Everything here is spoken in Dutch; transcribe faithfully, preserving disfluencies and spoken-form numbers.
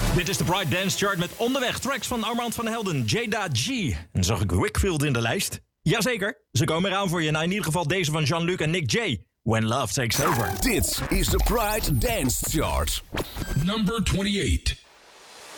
Dit is de Pride Dance Chart met onderweg tracks van Armand van Helden, Jada G. En zag ik Wickfield in de lijst? Jazeker, ze komen eraan voor je. Nou, in ieder geval deze van Jean-Luc en Nick J. When Love Takes Over. Dit is de Pride Dance Chart. Number twenty-eight.